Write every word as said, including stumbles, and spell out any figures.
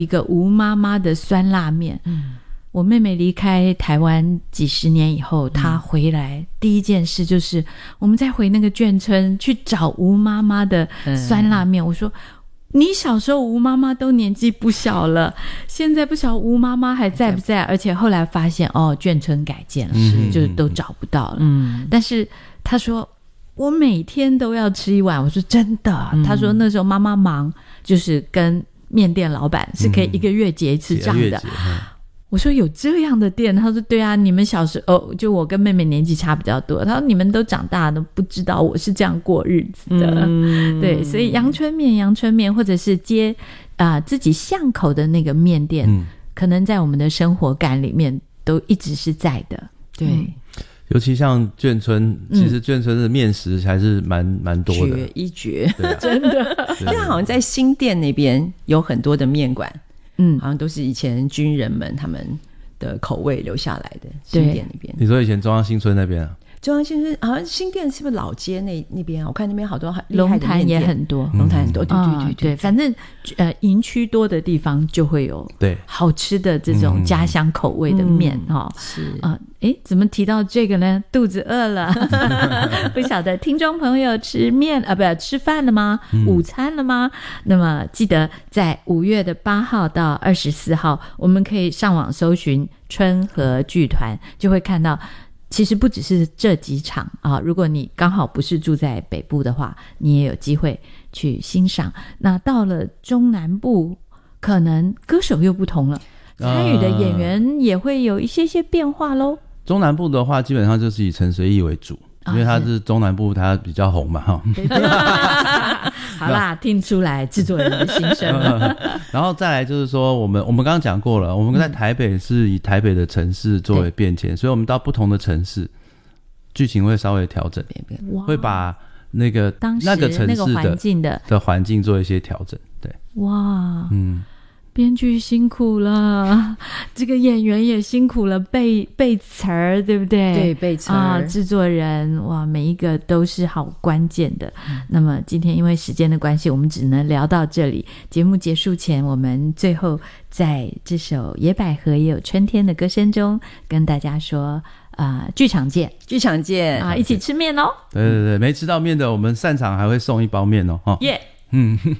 一个吴妈妈的酸辣面。嗯，我妹妹离开台湾几十年以后，她回来第一件事就是我们再回那个眷村去找吴妈妈的酸辣面。嗯、我说你小时候吴妈妈都年纪不小了，现在不晓得吴妈妈还在不在，而且后来发现哦眷村改建了，嗯、就是都找不到了。嗯，但是她说我每天都要吃一碗。我说真的？嗯、她说那时候妈妈忙，就是跟面店老板是可以一个月结一次账的。嗯、我说有这样的店？他说对啊，你们小时候、哦、就我跟妹妹年纪差比较多，他说你们都长大都不知道我是这样过日子的。嗯、对，所以阳春面阳春面或者是接啊、呃、自己巷口的那个面店、嗯、可能在我们的生活感里面都一直是在的。对、嗯， 尤其像眷村，其实眷村的面食还是蛮蛮多的， 绝一绝。 对啊、 真的。现在好像在新店那边有很多的面馆，嗯，好像都是以前军人们他们的口味留下来的。新店那边， 你说以前中央新村那边啊？ 中央新村好像新店是不是老街那那边？我看那边好多厉害的面店， 龙潭也很多， 龙潭很多，对对对 对, 对, 对，反正呃营区多的地方就会有对好吃的这种家乡口味的面哈。是啊，哎，怎么提到这个呢？肚子饿了，不晓得听众朋友吃面啊，不吃饭了吗？嗯、午餐了吗？那么记得在五月的八号到二十四号，我们可以上网搜寻春和剧团，就会看到。其实不只是这几场啊，如果你刚好不是住在北部的话，你也有机会去欣赏。那到了中南部，可能歌手又不同了，参与的演员也会有一些些变化咯。 中南部的话，基本上就是以陈随意为主。因为他是中南部，他比较红嘛，哈。 好啦，听出来制作人的心声。 然后再来就是说，我们我们刚刚讲过了，我们在台北是以台北的城市作为变迁，所以我们到不同的城市，剧情会稍微调整，会把那个那个城市的环境的的环境做一些调整。对， 哇，嗯。编剧辛苦了，这个演员也辛苦了，背背词儿，对不对？ 对，背词儿啊，制作人哇，每一个都是好关键的。嗯、那么今天因为时间的关系，我们只能聊到这里。节目结束前，我们最后在这首《野百合也有春天》的歌声中，跟大家说啊、呃，剧场见， 剧场见啊，一起吃面哦。 对对对，没吃到面的，我们散场还会送一包面哦。 耶、yeah 嗯。